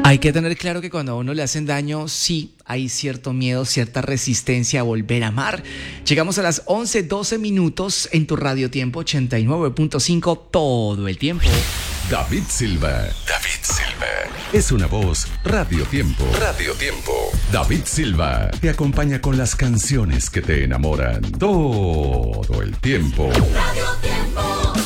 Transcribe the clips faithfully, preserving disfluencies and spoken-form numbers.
Hay que tener claro que cuando a uno le hacen daño, sí, hay cierto miedo, cierta resistencia a volver a amar. Llegamos a las once, doce minutos en tu Radio Tiempo ochenta y nueve punto cinco todo el tiempo. David Silva. David Silva. Es una voz Radio Tiempo. Radio Tiempo. David Silva te acompaña con las canciones que te enamoran todo el tiempo. Radio Tiempo.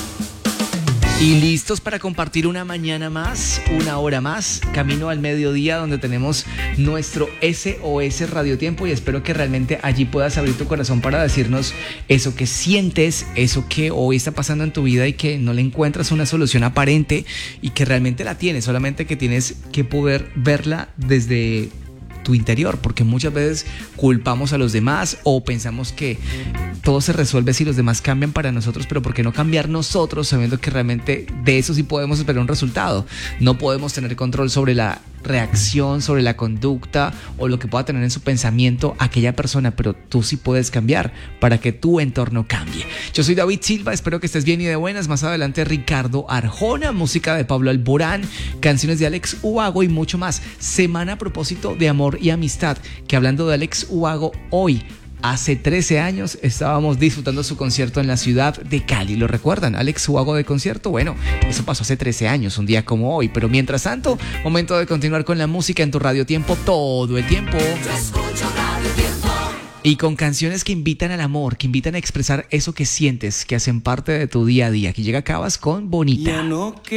Y listos para compartir una mañana más, una hora más, camino al mediodía, donde tenemos nuestro S O S Radio Tiempo, y espero que realmente allí puedas abrir tu corazón para decirnos eso que sientes, eso que hoy está pasando en tu vida y que no le encuentras una solución aparente y que realmente la tienes, solamente que tienes que poder verla desde tu interior, porque muchas veces culpamos a los demás o pensamos que todo se resuelve si los demás cambian para nosotros, pero ¿por qué no cambiar nosotros sabiendo que realmente de eso sí podemos esperar un resultado? No podemos tener control sobre la reacción, sobre la conducta o lo que pueda tener en su pensamiento aquella persona, pero tú sí puedes cambiar para que tu entorno cambie. Yo soy David Silva, espero que estés bien y de buenas. Más adelante Ricardo Arjona, música de Pablo Alborán, canciones de Alex Ubago y mucho más. Semana a propósito de amor y amistad, que hablando de Alex Ubago, hoy hace trece años estábamos disfrutando su concierto en la ciudad de Cali. ¿Lo recuerdan? Alex Ubago de concierto. Bueno, eso pasó hace trece años, un día como hoy. Pero mientras tanto, momento de continuar con la música en tu Radio Tiempo todo el tiempo. Yo escucho Radio Tiempo. Y con canciones que invitan al amor, que invitan a expresar eso que sientes, que hacen parte de tu día a día. Aquí llega Cabas con Bonita. Ya no